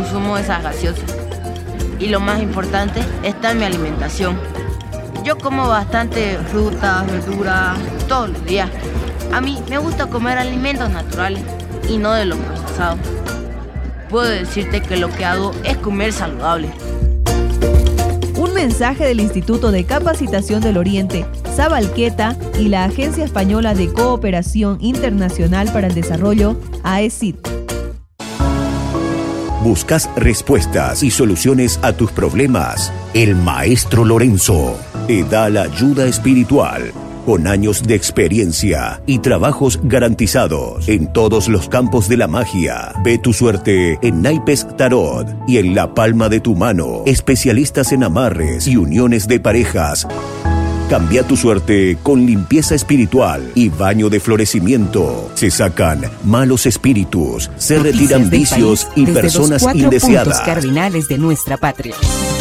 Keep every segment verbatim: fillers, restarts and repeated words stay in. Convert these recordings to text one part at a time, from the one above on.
consumo esas gaseosas. Y lo más importante está en mi alimentación. Yo como bastante frutas, verduras, todos los días. A mí me gusta comer alimentos naturales y no de lo procesado. Puedo decirte que lo que hago es comer saludable. Un mensaje del Instituto de Capacitación del Oriente, Sabalqueta y la Agencia Española de Cooperación Internacional para el Desarrollo, A E C I D. ¿Buscas respuestas y soluciones a tus problemas? El Maestro Lorenzo te da la ayuda espiritual, con años de experiencia y trabajos garantizados en todos los campos de la magia. Ve tu suerte en naipes tarot y en la palma de tu mano. Especialistas en amarres y uniones de parejas. Cambia tu suerte con limpieza espiritual y baño de florecimiento. Se sacan malos espíritus, se Noticias retiran vicios país, y desde personas los cuatro indeseadas. puntos cardinales de nuestra patria.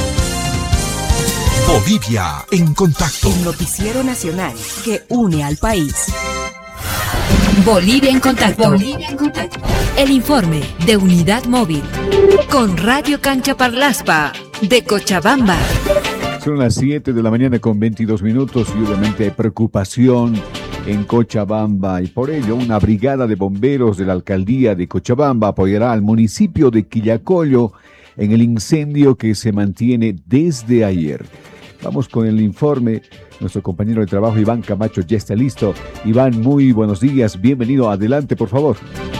Bolivia en contacto. El noticiero nacional que une al país. Bolivia en contacto. Bolivia en contacto. El informe de Unidad Móvil con Radio Cancha Parlaspa de Cochabamba. Son las siete de la mañana con veintidós minutos y obviamente hay preocupación en Cochabamba y por ello una brigada de bomberos de la alcaldía de Cochabamba apoyará al municipio de Quillacollo en el incendio que se mantiene desde ayer. Vamos con el informe. Nuestro compañero de trabajo Iván Camacho ya está listo. Iván, muy buenos días. Bienvenido. Adelante, por favor.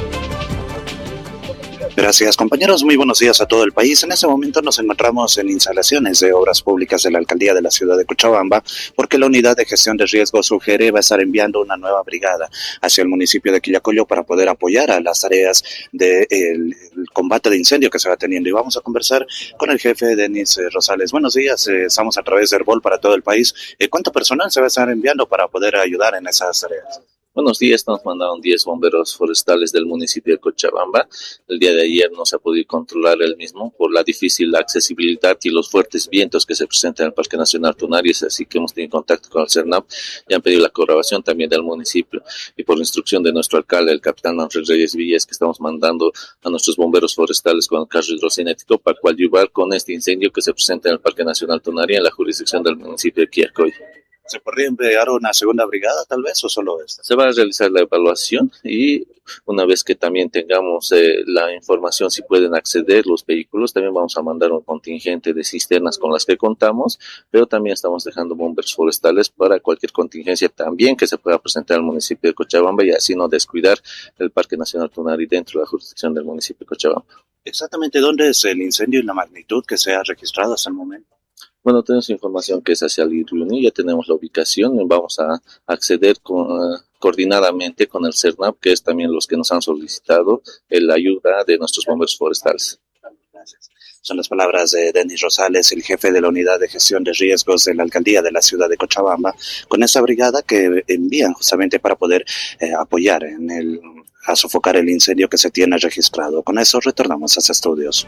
Gracias, compañeros. Muy buenos días a todo el país. En este momento nos encontramos en instalaciones de obras públicas de la alcaldía de la ciudad de Cochabamba, porque la unidad de gestión de riesgos UGERE va a estar enviando una nueva brigada hacia el municipio de Quillacollo para poder apoyar a las tareas del de combate de incendio que se va teniendo. Y vamos a conversar con el jefe Denis Rosales. Buenos días. Eh, estamos a través de Herbol para todo el país. Eh, ¿Cuánto personal se va a estar enviando para poder ayudar en esas tareas? Buenos días, nos mandaron diez bomberos forestales del municipio de Cochabamba. El día de ayer no se ha podido controlar el mismo por la difícil accesibilidad y los fuertes vientos que se presentan en el Parque Nacional Tunaries, así que hemos tenido contacto con el CERNAP y han pedido la colaboración también del municipio. Y por instrucción de nuestro alcalde, el capitán Ángel Reyes Villas, que estamos mandando a nuestros bomberos forestales con el carro hidrocinético para coadyuvar con este incendio que se presenta en el Parque Nacional Tunaria en la jurisdicción del municipio de Quillacollo. ¿Se podría enviar una segunda brigada tal vez o solo esta? Se va a realizar la evaluación y una vez que también tengamos eh, la información si pueden acceder los vehículos, también vamos a mandar un contingente de cisternas con las que contamos, pero también estamos dejando bomberos forestales para cualquier contingencia también que se pueda presentar al municipio de Cochabamba y así no descuidar el Parque Nacional Tunari dentro de la jurisdicción del municipio de Cochabamba. ¿Exactamente dónde es el incendio y la magnitud que se ha registrado hasta el momento? Bueno, tenemos información que es hacia el Irriuni, ya tenemos la ubicación, vamos a acceder con, uh, coordinadamente con el CERNAP, que es también los que nos han solicitado eh, la ayuda de nuestros bomberos forestales. Gracias. Son las palabras de Denis Rosales, el jefe de la unidad de gestión de riesgos de la alcaldía de la ciudad de Cochabamba, con esta brigada que envían justamente para poder eh, apoyar en el, a sofocar el incendio que se tiene registrado. Con eso retornamos a los estudios.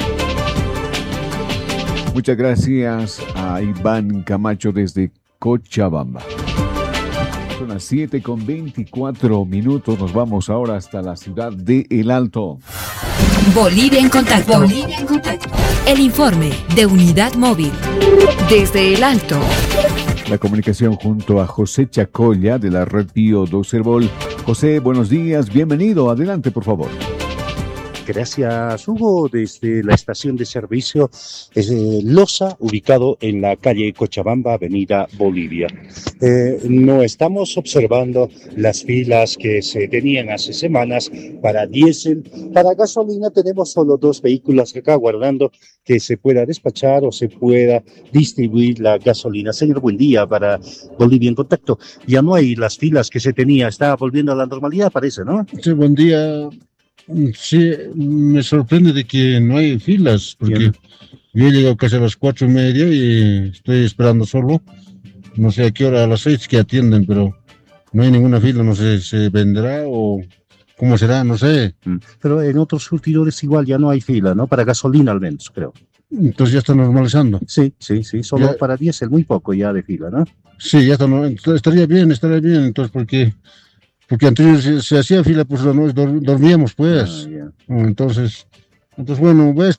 Muchas gracias a Iván Camacho desde Cochabamba. Son las siete con veinticuatro minutos. Nos vamos ahora hasta la ciudad de El Alto. Bolivia en contacto. Bolivia en contacto. El informe de Unidad Móvil desde El Alto. La comunicación junto a José Chacolla de la red Pío dos Herbol. José, buenos días. Bienvenido. Adelante, por favor. Gracias, Hugo, desde la estación de servicio eh, Loza, ubicado en la calle Cochabamba, avenida Bolivia. Eh, no estamos observando las filas que se tenían hace semanas para diésel. Para gasolina tenemos solo dos vehículos acá guardando que se pueda despachar o se pueda distribuir la gasolina. Señor, buen día para Bolivia en Contacto. Ya no hay las filas que se tenía, está volviendo a la normalidad, parece, ¿no? Sí, buen día. Sí, me sorprende de que no hay filas, porque Bien. yo he llegado casi a las cuatro y media y estoy esperando solo. No sé a qué hora, a las seis que atienden, pero no hay ninguna fila, no sé, ¿se vendrá o cómo será? No sé. Pero en otros surtidores igual ya no hay fila, ¿no? Para gasolina al menos, creo. Entonces ya está normalizando. Sí, sí, sí, solo ya, para diésel, muy poco ya de fila, ¿no? Sí, ya está, estaría bien, estaría bien, entonces, porque... Porque antes se, se hacía fila, pues no, dormíamos, pues. Ah, yeah. Entonces, entonces, bueno, voy a